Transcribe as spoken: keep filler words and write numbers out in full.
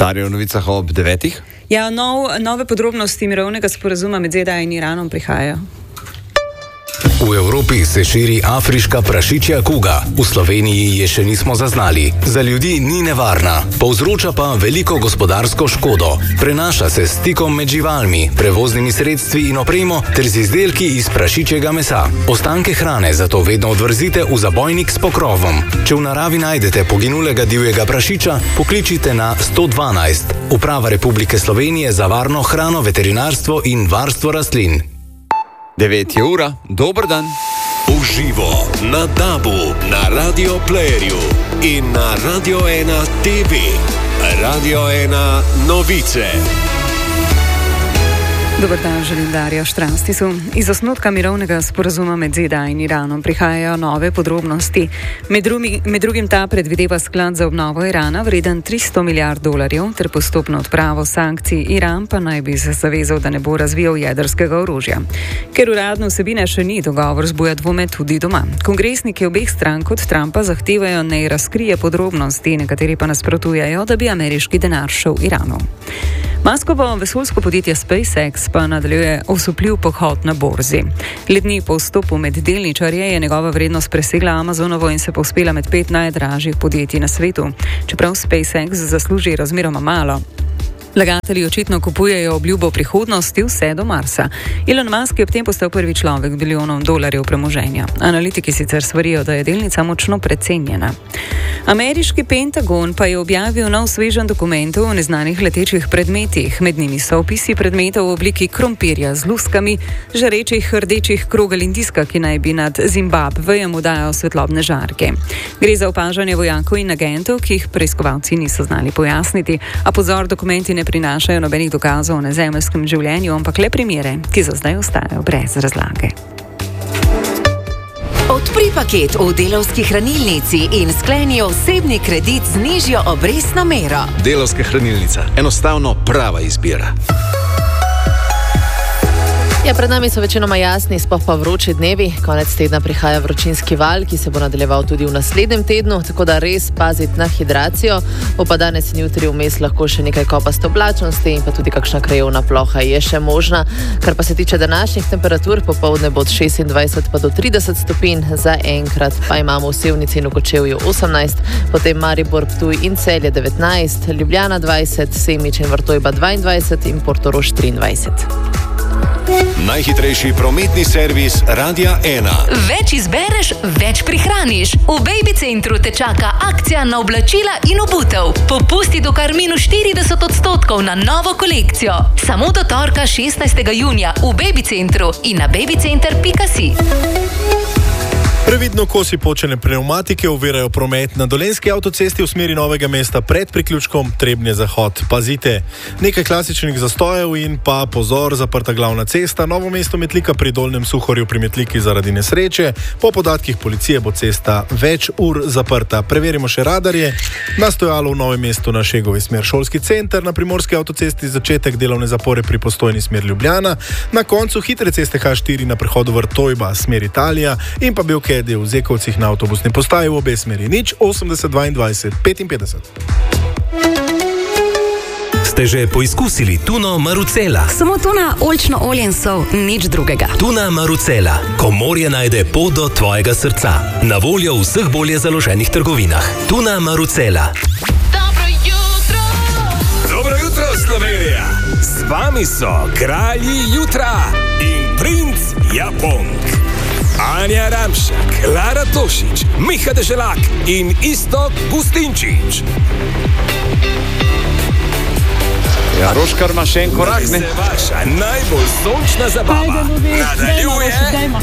Darja, v novicah ob devetih. Ja, nov, nove podrobnosti mirovnega sporazuma med ZDA in Iranom prihajajo. V Evropi se širi afriška prašičja kuga. V Sloveniji je še nismo zaznali. Za ljudi ni nevarna, povzroča pa veliko gospodarsko škodo. Prenaša se s stikom med živalmi, prevoznimi sredstvi in opremo ter z izdelki iz prašičjega mesa. Ostanke hrane zato vedno odvrzite v zabojnik s pokrovom. Če v naravi najdete poginulega divjega prašiča, pokličite na sto dvanajst. Uprava Republike Slovenije za varno hrano, veterinarstvo in varstvo rastlin. devet je ura, dober dan. Uživo na Dabu, na Radio Playerju in na Radio ena T V. Radio ena novice. Dobar dan, želim Darja Štranstisu. Iz osnutka mirovnega sporazuma med ZDA in Iranom prihajajo nove podrobnosti. Med, drugi, med drugim ta predvideva sklad za obnovo Irana vreden tristo milijard dolarjev ter postopno odpravo sankcij. Iran pa naj bi se zavezal, da ne bo razvijal jedrskega orožja. Ker uradno vsebine še ni, dogovor zbuja dvome tudi doma. Kongresniki obeh strank od Trumpa zahtevajo, naj razkrije podrobnosti, nekateri pa nasprotujejo, da bi ameriški denar šel Iranu. Muskovo vesoljsko podjetje SpaceX pa nadaljuje osupljiv pohod na borzi. Let dni po vstopu med delničarje je njegova vrednost presegla Amazonovo in se povzpela med pet najdražjih podjetij na svetu, čeprav SpaceX zasluži razmeroma malo. Vlagatelji očitno kupujejo obljubo prihodnosti vse do Marsa. Elon Musk je ob tem postal prvi človek bilijonov dolarjev premoženja. Analitiki sicer svarijo, da je delnica močno precenjena. Ameriški Pentagon pa je objavil nov sveženj dokumentov o neznanih letečih predmetih. Med njimi so opisi predmetov v obliki krompirja z luskami, žarečih rdečih krogel in diska, ki naj bi nad Zimbabvejem udajal svetlobne žarke. Gre za opažanje vojakov in agentov, ki jih preiskovalci niso znali pojasniti, a pozor, dokumenti ne prinašajo nobenih dokazov o nezemeljskem življenju, ampak le primere, ki za zdaj ostajajo brez razlage. Odpri paket v Delavski hranilnici in skleni osebni kredit z nižjo obrestno mero. Delavska hranilnica. Enostavno prava izbira. Ja, pred nami so večinoma jasni, sploh pa vroči dnevi. Konec tedna prihaja vročinski val, ki se bo nadaljeval tudi v naslednjem tednu, tako da res paziti na hidracijo. Bo pa danes in jutri vmes lahko še nekaj kopaste oblačnosti in pa tudi kakšna krajevna ploha je še možna. Kar pa se tiče današnjih temperatur, popoldne bo od šestindvajset pa do trideset stopinj, za enkrat pa imamo v Sevnici in v Kočevju osemnajst, potem Maribor, Ptuj in Celje devetnajst, Ljubljana dvajset, Semič in Vrtojba dvaindvajset in Portorož triindvajset. Najhitrejši prometni servis Radia ena. Več izbereš, več prihraniš. V Baby Centru te čaka akcija na oblačila in obutev. Popusti do kar minus štirideset odstotkov na novo kolekcijo. Samo do torka šestnajstega junija v Baby Centru in na babycenter pika si. Previdno kosi počene pneumatike ovirajo promet na Dolenjski avtocesti v smeri Novega mesta pred priključkom Trebnje-Zahod. Pazite, nekaj klasičnih zastojev in pa pozor, zaprta glavna cesta, Novo mesto Metlika pri Dolnjem Suhorju pri Metliki zaradi nesreče. Po podatkih policije bo cesta več ur zaprta. Preverimo še radarje. Na stojalo v Novem mestu na Šegovi smer Šolski center, na Primorski avtocesti začetek delovne zapore pri Postojni smer Ljubljana, na koncu hitre ceste H štiri na prehodu Vrtojba smer Italija in pa Belke v Zekovcih na avtobusni postaji v obe smeri. Nič osemdeset dvaindvajset petinpetdeset. Ste že poizkusili tuno Marucela? Samo tuna, oljčno olje in sol, nič drugega. Tuna Marucela, ko morje najde pot do tvojega srca. Na voljo v vseh bolje založenih trgovinah. Tuna Marucela. Dobro jutro! Dobro jutro, Slovenija! Z vami so kralji jutra in princ Japonk. Anja Ramšak, Lara Tošič, Miha Deželak in Iztok Gustinčič. Ja, Roškar ima še en korak, ne? Se vaša najbolj sončna zabava nadaljuje